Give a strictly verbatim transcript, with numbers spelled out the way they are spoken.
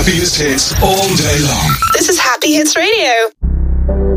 happiest hits all day long. This is Happy Hits Radio.